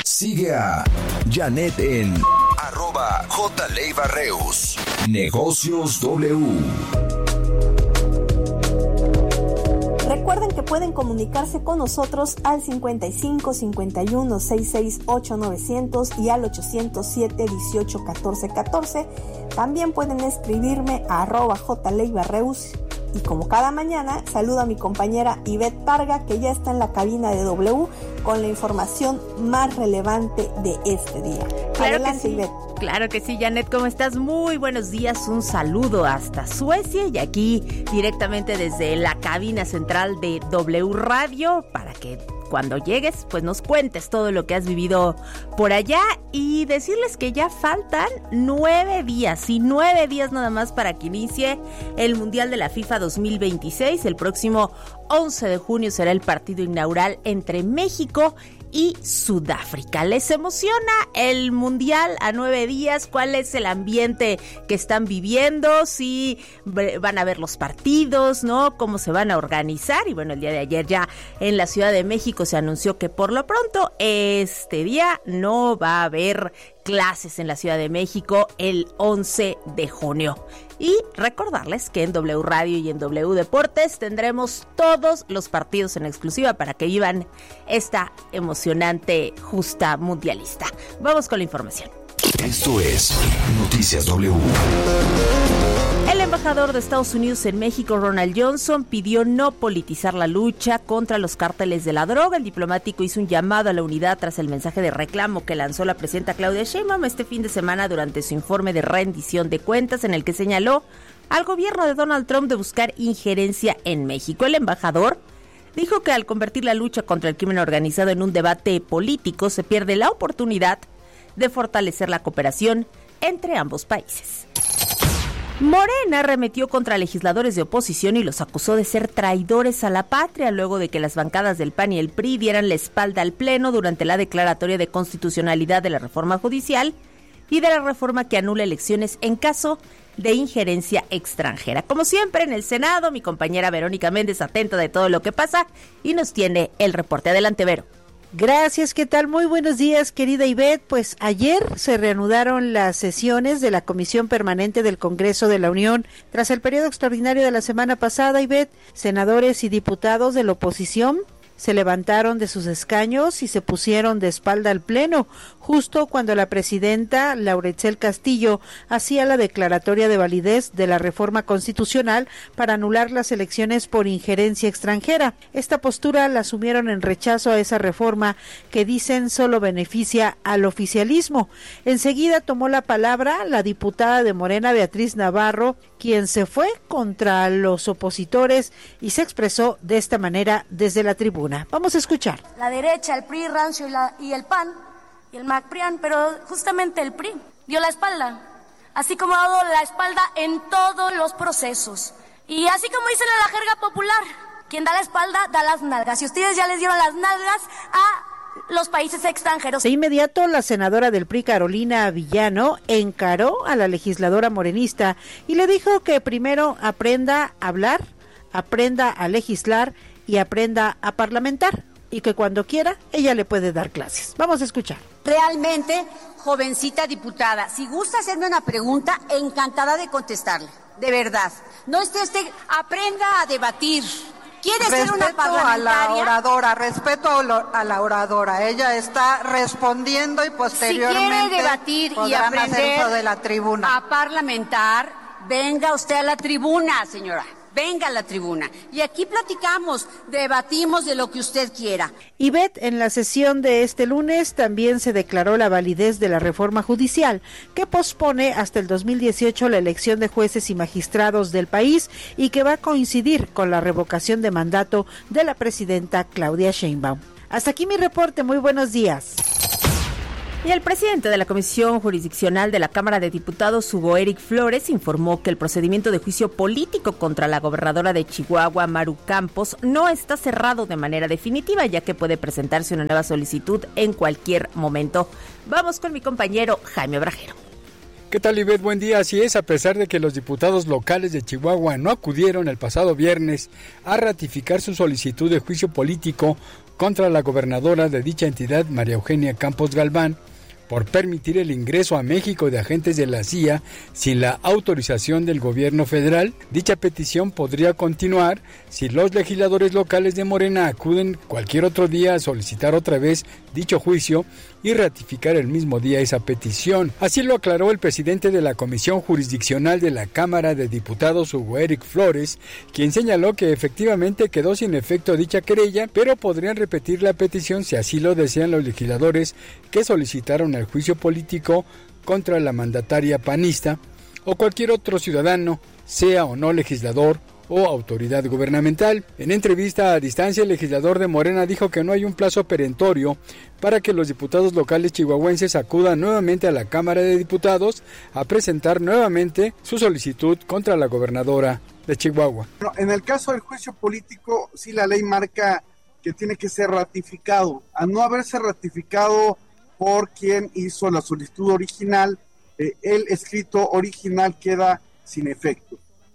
Sigue a Janet en @JLeibarreus. Negocios W. Recuerden que pueden comunicarse con nosotros al 55 51 66 8900 y al 807 18 14 14. También pueden escribirme a @JLeibarreus. Y como cada mañana, saludo a mi compañera Ivette Parga, que ya está en la cabina de W con la información más relevante de este día. Claro. Adelante, que sí. Ivette. Claro que sí, Janet, ¿cómo estás? Muy buenos días, un saludo hasta Suecia y aquí directamente desde la cabina central de W Radio para que cuando llegues, pues nos cuentes todo lo que has vivido por allá y decirles que ya faltan 9 días, y 9 días nada más para que inicie el Mundial de la FIFA 2026. El próximo 11 de junio será el partido inaugural entre México y Sudáfrica. ¿Les emociona el Mundial a 9 días? ¿Cuál es el ambiente que están viviendo? ¿Sí van a ver los partidos, no? ¿Cómo se van a organizar? Y bueno, el día de ayer ya en la Ciudad de México se anunció que por lo pronto este día no va a haber clases en la Ciudad de México el 11 de junio. Y recordarles que en W Radio y en W Deportes tendremos todos los partidos en exclusiva para que vivan esta emocionante justa mundialista. Vamos con la información. Esto es Noticias W. El embajador de Estados Unidos en México, Ronald Johnson, pidió no politizar la lucha contra los cárteles de la droga. El diplomático hizo un llamado a la unidad tras el mensaje de reclamo que lanzó la presidenta Claudia Sheinbaum este fin de semana durante su informe de rendición de cuentas, en el que señaló al gobierno de Donald Trump de buscar injerencia en México. El embajador dijo que al convertir la lucha contra el crimen organizado en un debate político, se pierde la oportunidad de fortalecer la cooperación entre ambos países. Morena arremetió contra legisladores de oposición y los acusó de ser traidores a la patria luego de que las bancadas del PAN y el PRI dieran la espalda al Pleno durante la declaratoria de constitucionalidad de la reforma judicial y de la reforma que anula elecciones en caso de injerencia extranjera. Como siempre en el Senado, mi compañera Verónica Méndez atenta de todo lo que pasa y nos tiene el reporte. Adelante, Vero. Gracias, ¿qué tal? Muy buenos días, querida Ivette. Pues ayer se reanudaron las sesiones de la Comisión Permanente del Congreso de la Unión. Tras el periodo extraordinario de la semana pasada, Ivette, senadores y diputados de la oposición se levantaron de sus escaños y se pusieron de espalda al Pleno, justo cuando la presidenta Laura Itzel Castillo hacía la declaratoria de validez de la reforma constitucional para anular las elecciones por injerencia extranjera. Esta postura la asumieron en rechazo a esa reforma que dicen solo beneficia al oficialismo. Enseguida tomó la palabra la diputada de Morena, Beatriz Navarro, quien se fue contra los opositores y se expresó de esta manera desde la tribuna. Vamos a escuchar. La derecha, el PRI, Rancio y el PAN y el MACPRIAN, pero justamente el PRI dio la espalda, así como ha dado la espalda en todos los procesos. Y así como dicen en la jerga popular, quien da la espalda da las nalgas. Y ustedes ya les dieron las nalgas a los países extranjeros. De inmediato, la senadora del PRI, Carolina Villano, encaró a la legisladora morenista y le dijo que primero aprenda a hablar, aprenda a legislar y aprenda a parlamentar, y que cuando quiera ella le puede dar clases. Vamos a escuchar. Realmente, jovencita diputada, si gusta hacerme una pregunta, encantada de contestarle, de verdad. No esté aprenda a debatir. ¿Quiere ser una parlamentaria? Respeto a la oradora. Ella está respondiendo y posteriormente si quiere debatir y aprender de la tribuna. A parlamentar, venga usted a la tribuna, señora. Venga a la tribuna. Y aquí platicamos, debatimos de lo que usted quiera. Ivette, en la sesión de este lunes también se declaró la validez de la reforma judicial, que pospone hasta el 2018 la elección de jueces y magistrados del país y que va a coincidir con la revocación de mandato de la presidenta Claudia Sheinbaum. Hasta aquí mi reporte, muy buenos días. Y el presidente de la Comisión Jurisdiccional de la Cámara de Diputados, Hugo Eric Flores, informó que el procedimiento de juicio político contra la gobernadora de Chihuahua, Maru Campos, no está cerrado de manera definitiva, ya que puede presentarse una nueva solicitud en cualquier momento. Vamos con mi compañero Jaime Obrajero. ¿Qué tal, Ivette? Buen día. Así es, a pesar de que los diputados locales de Chihuahua no acudieron el pasado viernes a ratificar su solicitud de juicio político contra la gobernadora de dicha entidad, María Eugenia Campos Galván, por permitir el ingreso a México de agentes de la CIA sin la autorización del gobierno federal. Dicha petición podría continuar si los legisladores locales de Morena acuden cualquier otro día a solicitar otra vez dicho juicio y ratificar el mismo día esa petición. Así lo aclaró el presidente de la Comisión Jurisdiccional de la Cámara de Diputados, Hugo Eric Flores, quien señaló que efectivamente quedó sin efecto dicha querella, pero podrían repetir la petición si así lo desean los legisladores que solicitaron el juicio político contra la mandataria panista o cualquier otro ciudadano, sea o no legislador o autoridad gubernamental. En entrevista a distancia, el legislador de Morena dijo que no hay un plazo perentorio para que los diputados locales chihuahuenses acudan nuevamente a la Cámara de Diputados a presentar nuevamente su solicitud contra la gobernadora de Chihuahua. Bueno, en el caso del juicio político, sí la ley marca que tiene que ser ratificado. Al no haberse ratificado por quien hizo la solicitud original, el escrito original queda sin efecto.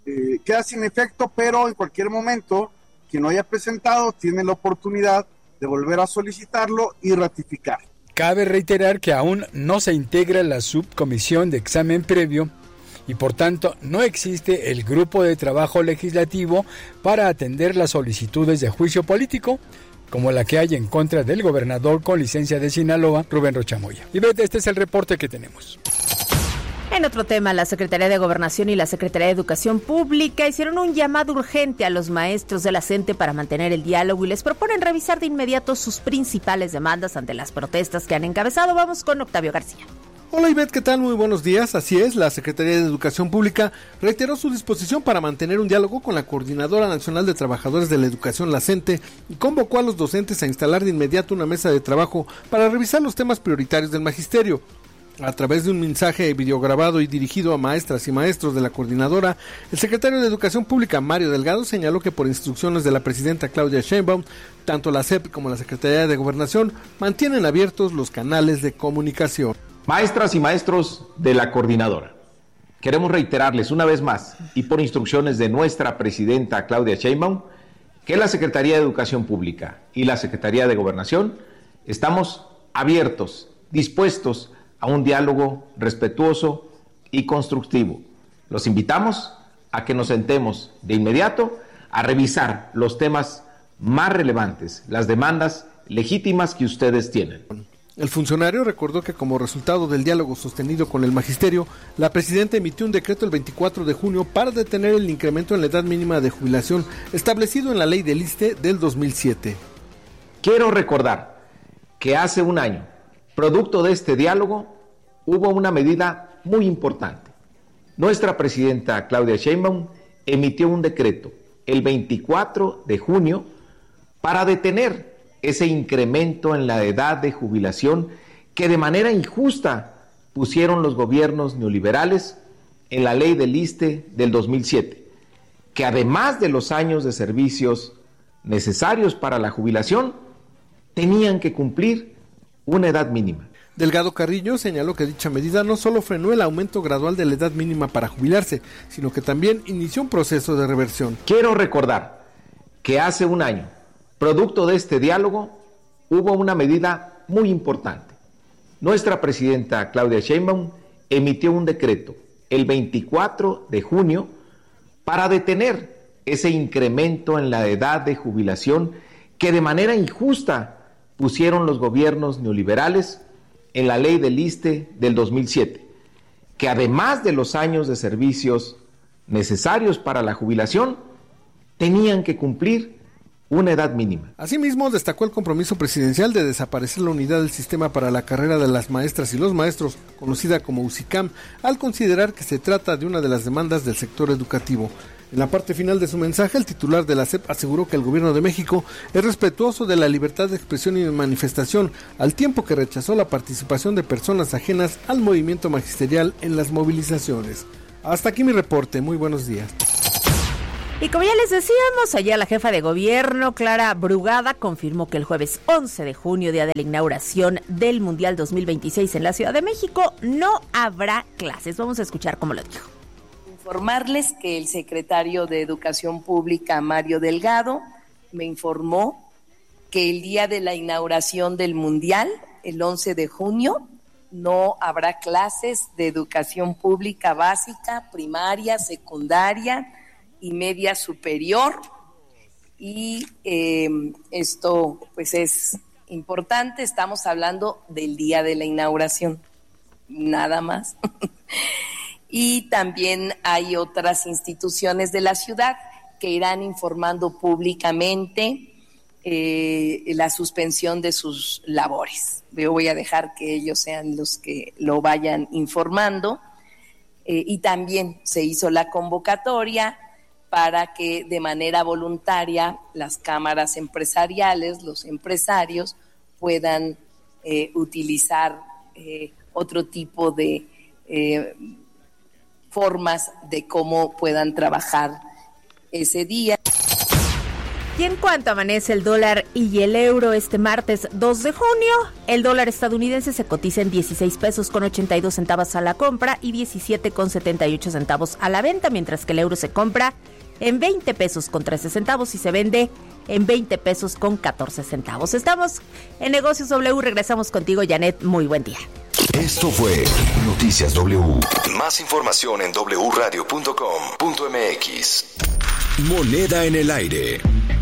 Pero en cualquier momento, quien lo haya presentado tiene la oportunidad de volver a solicitarlo y ratificar. Cabe reiterar que aún no se integra la subcomisión de examen previo y por tanto no existe el grupo de trabajo legislativo para atender las solicitudes de juicio político, como la que hay en contra del gobernador con licencia de Sinaloa, Rubén Rocha Moya. Y este es el reporte que tenemos. En otro tema, la Secretaría de Gobernación y la Secretaría de Educación Pública hicieron un llamado urgente a los maestros de la CENTE para mantener el diálogo y les proponen revisar de inmediato sus principales demandas ante las protestas que han encabezado. Vamos con Octavio García. Hola Ivette, ¿qué tal? Muy buenos días. Así es, la Secretaría de Educación Pública reiteró su disposición para mantener un diálogo con la Coordinadora Nacional de Trabajadores de la Educación, la CENTE, y convocó a los docentes a instalar de inmediato una mesa de trabajo para revisar los temas prioritarios del magisterio. A través de un mensaje videograbado y dirigido a maestras y maestros de la coordinadora, el secretario de Educación Pública, Mario Delgado, señaló que por instrucciones de la presidenta Claudia Sheinbaum, tanto la SEP como la Secretaría de Gobernación mantienen abiertos los canales de comunicación. Maestras y maestros de la coordinadora, queremos reiterarles una vez más y por instrucciones de nuestra presidenta Claudia Sheinbaum que la Secretaría de Educación Pública y la Secretaría de Gobernación estamos abiertos, dispuestos a un diálogo respetuoso y constructivo. Los invitamos a que nos sentemos de inmediato a revisar los temas más relevantes, las demandas legítimas que ustedes tienen. El funcionario recordó que como resultado del diálogo sostenido con el magisterio, la presidenta emitió un decreto el 24 de junio para detener el incremento en la edad mínima de jubilación establecido en la ley del ISSSTE del 2007. Quiero recordar que hace un año, producto de este diálogo, hubo una medida muy importante. Nuestra presidenta Claudia Sheinbaum emitió un decreto el 24 de junio para detener ese incremento en la edad de jubilación que de manera injusta pusieron los gobiernos neoliberales en la ley del ISSSTE del 2007, que además de los años de servicios necesarios para la jubilación, tenían que cumplir una edad mínima. Delgado Carrillo señaló que dicha medida no solo frenó el aumento gradual de la edad mínima para jubilarse, sino que también inició un proceso de reversión. Quiero recordar que hace un año, producto de este diálogo, hubo una medida muy importante. Nuestra presidenta Claudia Sheinbaum emitió un decreto el 24 de junio para detener ese incremento en la edad de jubilación que de manera injusta pusieron los gobiernos neoliberales en la ley del ISSSTE del 2007, que además de los años de servicios necesarios para la jubilación, tenían que cumplir una edad mínima. Asimismo, destacó el compromiso presidencial de desaparecer la unidad del sistema para la carrera de las maestras y los maestros, conocida como UCICAM, al considerar que se trata de una de las demandas del sector educativo. En la parte final de su mensaje, el titular de la SEP aseguró que el gobierno de México es respetuoso de la libertad de expresión y de manifestación, al tiempo que rechazó la participación de personas ajenas al movimiento magisterial en las movilizaciones. Hasta aquí mi reporte, muy buenos días. Y como ya les decíamos, ayer la jefa de gobierno, Clara Brugada, confirmó que el jueves 11 de junio, día de la inauguración del Mundial 2026 en la Ciudad de México, no habrá clases. Vamos a escuchar cómo lo dijo. Informarles que el secretario de Educación Pública, Mario Delgado, me informó que el día de la inauguración del Mundial, el 11 de junio, no habrá clases de educación pública básica, primaria, secundaria y media superior. Y esto pues es importante, estamos hablando del día de la inauguración, nada más. Y también hay otras instituciones de la ciudad que irán informando públicamente la suspensión de sus labores. Yo voy a dejar que ellos sean los que lo vayan informando. Y también se hizo la convocatoria para que de manera voluntaria las cámaras empresariales, los empresarios, puedan utilizar otro tipo de formas de cómo puedan trabajar ese día. Y en cuanto amanece el dólar y el euro este martes 2 de junio, el dólar estadounidense se cotiza en 16 pesos con 82 centavos a la compra y 17 con 78 centavos a la venta, mientras que el euro se compra en 20 pesos con 13 centavos y se vende en 20 pesos con 14 centavos. Estamos en Negocios W, regresamos contigo, Janet, muy buen día. Esto fue Noticias W. Más información en wradio.com.mx. Moneda en el aire.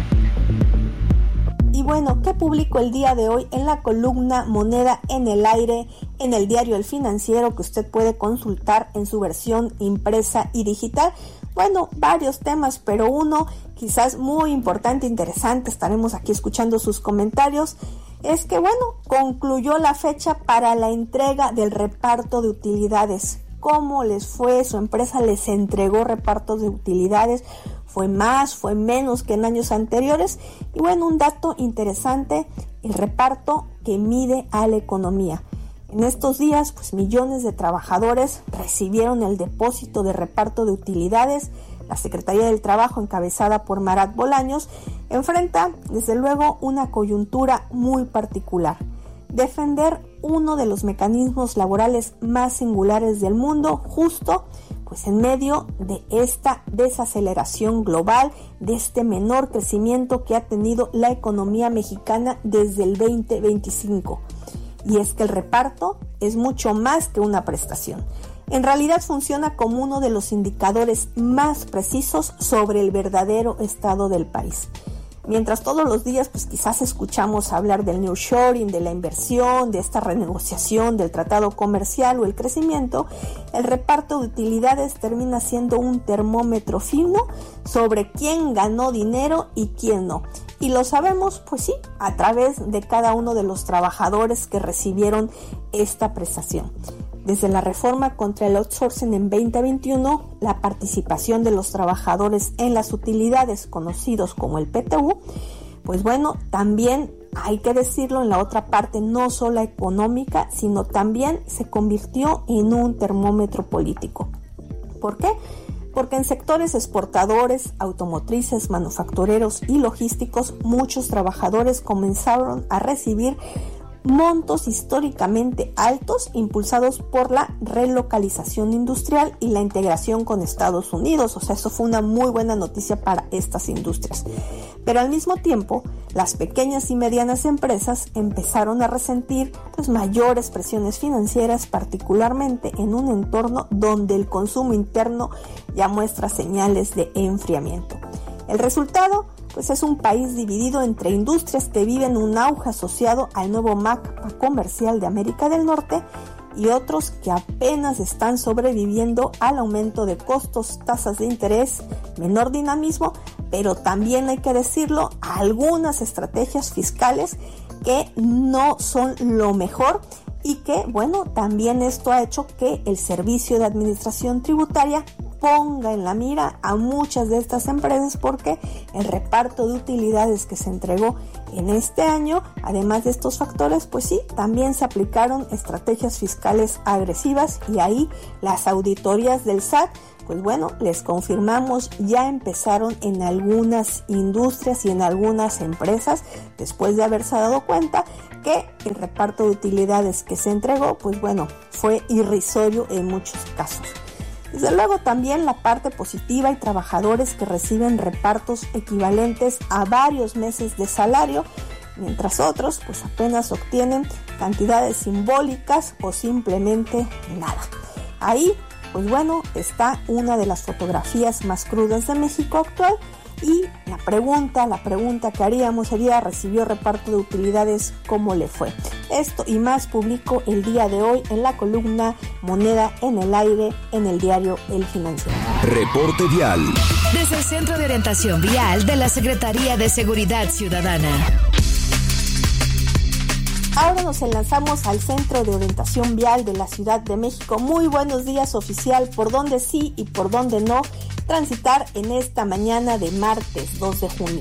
Y bueno, ¿qué publicó el día de hoy en la columna Moneda en el aire en el diario El Financiero, que usted puede consultar en su versión impresa y digital? Bueno, varios temas, pero uno quizás muy importante, interesante, estaremos aquí escuchando sus comentarios, es que bueno, concluyó la fecha para la entrega del reparto de utilidades. ¿Cómo les fue? ¿Su empresa les entregó repartos de utilidades? ¿Fue más? ¿Fue menos que en años anteriores? Y bueno, un dato interesante, el reparto que mide a la economía. En estos días, pues millones de trabajadores recibieron el depósito de reparto de utilidades. La Secretaría del Trabajo, encabezada por Marat Bolaños, enfrenta desde luego una coyuntura muy particular. Defender uno de los mecanismos laborales más singulares del mundo, justo pues en medio de esta desaceleración global, de este menor crecimiento que ha tenido la economía mexicana desde el 2025. Y es que el reparto es mucho más que una prestación. En realidad funciona como uno de los indicadores más precisos sobre el verdadero estado del país. Mientras todos los días pues quizás escuchamos hablar del nearshoring, de la inversión, de esta renegociación del tratado comercial o el crecimiento, el reparto de utilidades termina siendo un termómetro fino sobre quién ganó dinero y quién no. Y lo sabemos, pues sí, a través de cada uno de los trabajadores que recibieron esta prestación. Desde la reforma contra el outsourcing en 2021, la participación de los trabajadores en las utilidades conocidos como el PTU, pues bueno, también hay que decirlo, en la otra parte no solo económica, sino también se convirtió en un termómetro político. ¿Por qué? Porque en sectores exportadores, automotrices, manufactureros y logísticos, muchos trabajadores comenzaron a recibir montos históricamente altos impulsados por la relocalización industrial y la integración con Estados Unidos. O sea, eso fue una muy buena noticia para estas industrias. Pero al mismo tiempo, las pequeñas y medianas empresas empezaron a resentir pues mayores presiones financieras, particularmente en un entorno donde el consumo interno ya muestra señales de enfriamiento. El resultado pues es un país dividido entre industrias que viven un auge asociado al nuevo mapa comercial de América del Norte y otros que apenas están sobreviviendo al aumento de costos, tasas de interés, menor dinamismo, pero también hay que decirlo, algunas estrategias fiscales que no son lo mejor y que, bueno, también esto ha hecho que el Servicio de Administración Tributaria ponga en la mira a muchas de estas empresas porque el reparto de utilidades que se entregó en este año, además de estos factores, pues sí, también se aplicaron estrategias fiscales agresivas y ahí las auditorías del SAT, pues bueno, les confirmamos, ya empezaron en algunas industrias y en algunas empresas después de haberse dado cuenta que el reparto de utilidades que se entregó, pues bueno, fue irrisorio en muchos casos. Desde luego también la parte positiva y trabajadores que reciben repartos equivalentes a varios meses de salario, mientras otros pues apenas obtienen cantidades simbólicas o simplemente nada. Ahí, pues bueno, está una de las fotografías más crudas de México actual. Y la pregunta que haríamos sería: ¿recibió reparto de utilidades? ¿Cómo le fue? Esto y más publicó el día de hoy en la columna Moneda en el Aire en el diario El Financiero. Reporte vial. Desde el Centro de Orientación Vial de la Secretaría de Seguridad Ciudadana. Ahora nos enlazamos al Centro de Orientación Vial de la Ciudad de México. Muy buenos días, oficial. ¿Por dónde sí y por dónde no transitar en esta mañana de martes 2 de junio?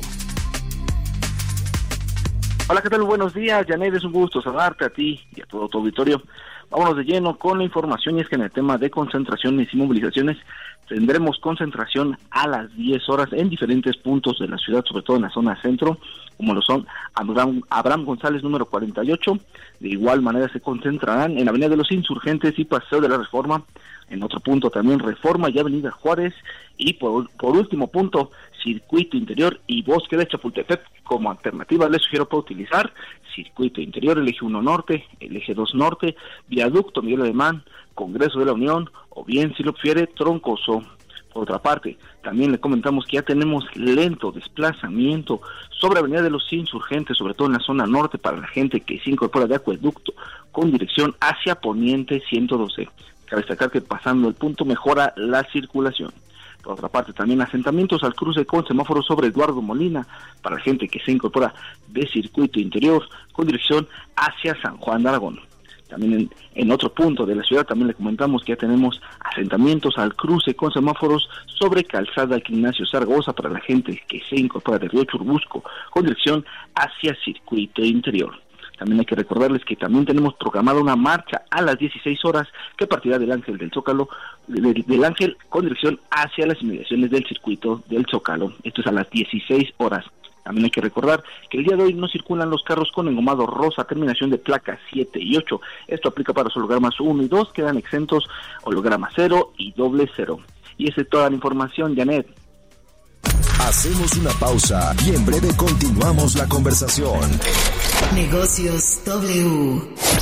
Hola, ¿qué tal? Buenos días, Janet. Es un gusto saludarte a ti y a todo tu auditorio. Vámonos de lleno con la información, y es que en el tema de concentraciones y movilizaciones tendremos concentración a las 10 horas en diferentes puntos de la ciudad, sobre todo en la zona centro, como lo son Abraham González número 48. De igual manera se concentrarán en Avenida de los Insurgentes y Paseo de la Reforma. En otro punto también Reforma y Avenida Juárez. Y por último punto, Circuito Interior y Bosque de Chapultepec. Como alternativa les sugiero para utilizar Circuito Interior, el eje 1 Norte, el eje 2 Norte, Viaducto Miguel Alemán, Congreso de la Unión, o bien, si lo prefiere, Troncoso. Por otra parte, también le comentamos que ya tenemos lento desplazamiento sobre Avenida de los Insurgentes, sobre todo en la zona norte, para la gente que se incorpora de Acueducto con dirección hacia Poniente 112. Cabe destacar que pasando el punto mejora la circulación. Por otra parte, también asentamientos al cruce con semáforos sobre Eduardo Molina, para la gente que se incorpora de Circuito Interior con dirección hacia San Juan de Aragón. También en otro punto de la ciudad también le comentamos que ya tenemos asentamientos al cruce con semáforos sobre Calzada Ignacio Zaragoza, para la gente que se incorpora de Río Churbusco con dirección hacia Circuito Interior. También hay que recordarles que también tenemos programada una marcha a las 16 horas que partirá del Ángel del Zócalo, del Ángel con dirección hacia las inmediaciones del Circuito del Zócalo. Esto es a las 16 horas. También hay que recordar que el día de hoy no circulan los carros con engomado rosa, terminación de placas 7 y 8. Esto aplica para los hologramas 1 y 2, quedan exentos holograma 0 y doble 0. Y esa es toda la información, Janet. Hacemos una pausa y en breve continuamos la conversación. Negocios W.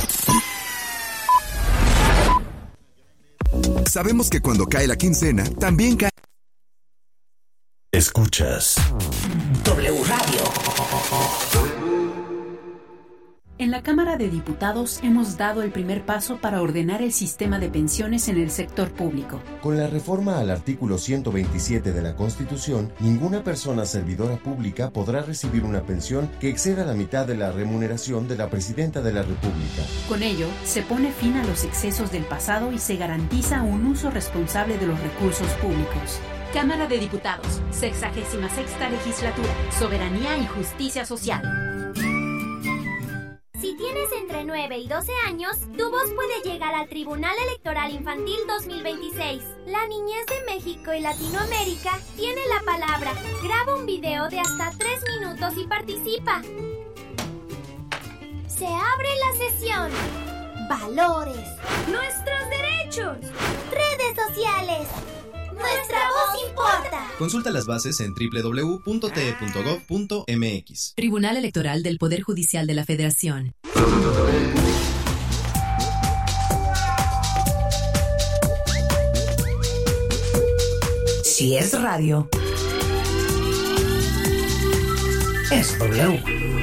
Sabemos que cuando cae la quincena, también cae... Escuchas W Radio. En la Cámara de Diputados hemos dado el primer paso para ordenar el sistema de pensiones en el sector público. Con la reforma al artículo 127 de la Constitución, ninguna persona servidora pública podrá recibir una pensión que exceda la mitad de la remuneración de la Presidenta de la República. Con ello, se pone fin a los excesos del pasado y se garantiza un uso responsable de los recursos públicos. Cámara de Diputados, 66ª Legislatura, Soberanía y Justicia Social. Si tienes entre 9 y 12 años, tu voz puede llegar al Tribunal Electoral Infantil 2026. La niñez de México y Latinoamérica tiene la palabra. Graba un video de hasta 3 minutos y participa. Se abre la sesión. Valores. Nuestros derechos. Redes sociales. Nuestra voz importa. Consulta las bases en www.te.gov.mx. Tribunal Electoral del Poder Judicial de la Federación. Si es radio, es W.